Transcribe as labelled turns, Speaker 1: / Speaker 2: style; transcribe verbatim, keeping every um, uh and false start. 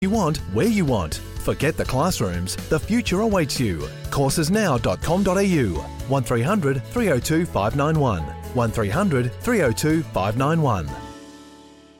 Speaker 1: you want, where you want. Forget the classrooms. The future awaits you. courses now dot com dot a u. one three hundred three oh two five nine one. one three hundred three oh two five nine one.